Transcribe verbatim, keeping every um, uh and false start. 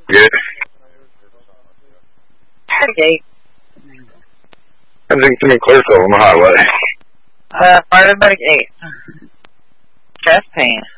Good. Headache. Kensington and Clearfield on the highway. Uh, paramedic eight. Chest pain.